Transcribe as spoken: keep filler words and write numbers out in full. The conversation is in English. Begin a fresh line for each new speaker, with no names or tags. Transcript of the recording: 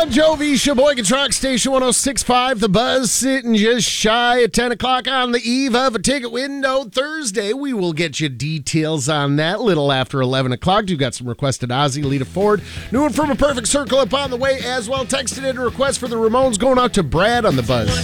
Jovi, Sheboygan Truck Station one oh six point five. The Buzz sitting just shy of ten o'clock on the eve of a ticket window Thursday. We will get you details on that little after eleven o'clock. You got some requested Ozzy, Lita Ford. New one from A Perfect Circle up on the way as well. Texted in a request for the Ramones going out to Brad on the Buzz.